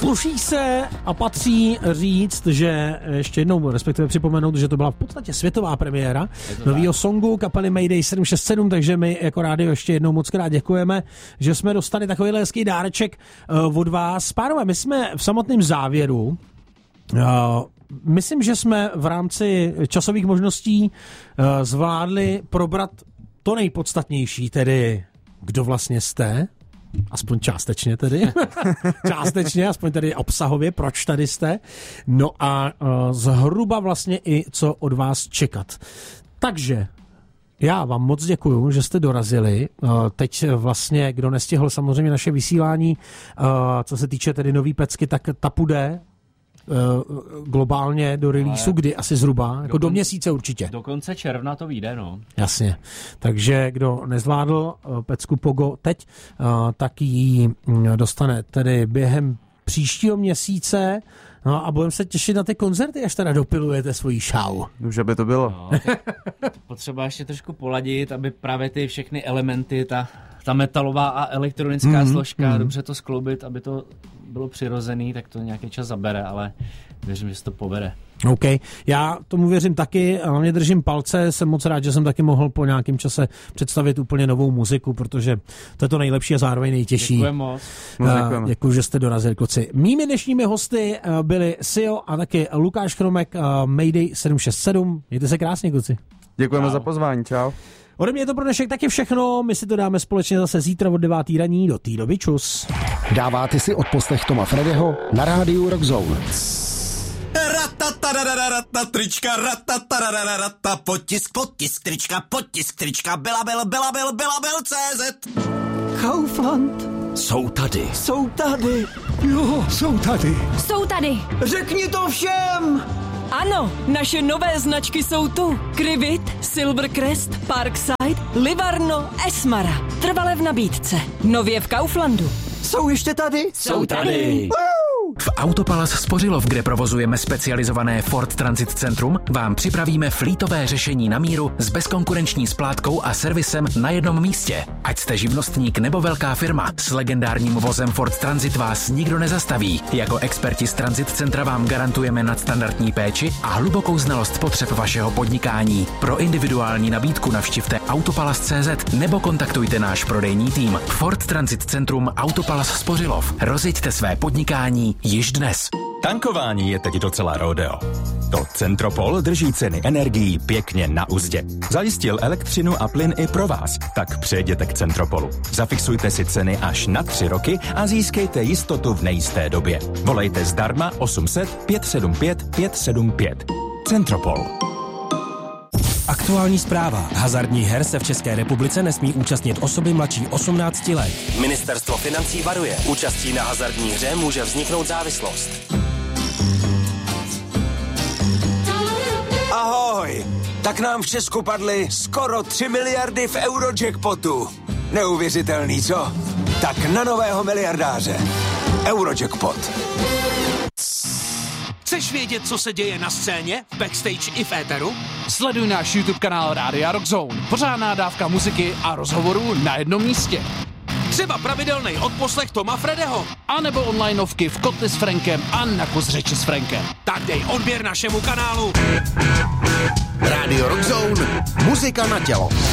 Sluší se a patří říct, že ještě jednou, respektive připomenout, že to byla v podstatě světová premiéra novýho songu kapely Mayday 767, takže my jako rádio ještě jednou moc krát děkujeme, že jsme dostali takovýhle hezký dáreček od vás. Pánové, my jsme v samotném závěru, myslím, že jsme v rámci časových možností zvládli probrat to nejpodstatnější, tedy kdo vlastně jste, aspoň částečně tedy, aspoň tedy obsahově, proč tady jste, no a zhruba vlastně i co od vás čekat. Takže já vám moc děkuju, že jste dorazili. Teď vlastně, kdo nestihl samozřejmě naše vysílání, co se týče tedy nový pecky, tak ta půjde globálně do releaseu, kdy asi zhruba, jako do měsíce určitě. Do konce června to vyjde, no. Jasně. Takže kdo nezvládl pecku Pogo teď, tak ji dostane tedy během příštího měsíce. No a budeme se těšit na ty koncerty, až teda dopilujete svoji show. Už aby to bylo. No, potřeba ještě trošku poladit, aby právě ty všechny elementy, ta metalová a elektronická složka, dobře to skloubit, aby to bylo přirozený, tak to nějaký čas zabere, ale věřím, že se to povede. OK, já tomu věřím taky, hlavně držím palce, jsem moc rád, že jsem taky mohl po nějakém čase představit úplně novou muziku, protože to je to nejlepší a zároveň nejtěžší. Děkujeme moc. Děkuji, že jste dorazili, kluci. Mými dnešními hosty byli Sio a taky Lukáš Chromek, Mayday 767. Mějte se krásně, kluci. Děkujeme za pozvání, čau. Ode mě je to pro dnešek taky všechno, my si to dáme společně zase zítra od 9. raní, do té doby čus. Dáváte si odposlech Toma Fredyho na rádiu Rockzone. Trička, potisk, trička, Belabil.cz. Kaufland. Jsou tady. Jo, jsou tady. Řekni to všem! Ano, naše nové značky jsou tu. Krivit, Silvercrest, Parkside, Livarno, Esmara. Trvale v nabídce. Nově v Kauflandu. Jsou ještě tady? Jsou tady. V Autopalace Spořilov, kde provozujeme specializované Ford Transit Centrum, vám připravíme flítové řešení na míru s bezkonkurenční splátkou a servisem na jednom místě. Ať jste živnostník nebo velká firma, s legendárním vozem Ford Transit vás nikdo nezastaví. Jako experti z Transit Centra vám garantujeme nadstandardní péči a hlubokou znalost potřeb vašeho podnikání. Pro individuální nabídku navštivte Autopalace.cz nebo kontaktujte náš prodejní tým. Ford Transit Centrum Autopalace Spořilov. Rozjeďte své podnikání již dnes. Tankování je teď docela rodeo. To Centropol drží ceny energií pěkně na uzdě. Zajistil elektřinu a plyn i pro vás, tak přejděte k Centropolu. Zafixujte si ceny až na 3 roky a získejte jistotu v nejisté době. Volejte zdarma 800 575 575. Centropol. Aktuální zpráva. Hazardních her se v České republice nesmí účastnit osoby mladší 18 let. Ministerstvo financí varuje. Účastí na hazardní hře může vzniknout závislost. Ahoj! Tak nám v Česku padly skoro 3 miliardy v Eurojackpotu. Neuvěřitelný, co? Tak na nového miliardáře. Eurojackpot. Chceš vědět, co se děje na scéně, v backstage i v éteru? Sleduj náš YouTube kanál Rádia Rockzone. Pořádná dávka muziky a rozhovorů na jednom místě. Třeba pravidelný odposlech Toma Fredyho. A nebo onlineovky v Kotli s Frankem a na kus řeči s Frankem. Tak dej odběr našemu kanálu. Rádio Rockzone. Muzika na tělo.